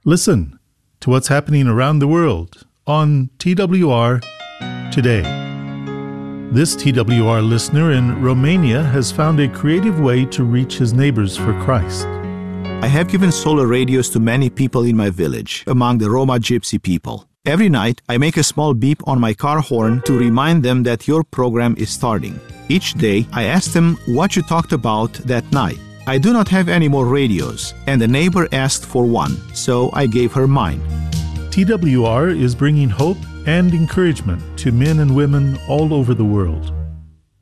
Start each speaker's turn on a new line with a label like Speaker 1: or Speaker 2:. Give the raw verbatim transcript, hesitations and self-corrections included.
Speaker 1: Listen to what's happening around the world on T W R Today. This T W R listener in Romania has found a creative way to reach his neighbors for Christ.
Speaker 2: I have given solar radios to many people in my village, among the Roma Gypsy people. Every night, I make a small beep on my car horn to remind them that your program is starting. Each day, I ask them what you talked about that night. I do not have any more radios, and the neighbor asked for one, so I gave her mine.
Speaker 1: T W R is bringing hope and encouragement to men and women all over the world.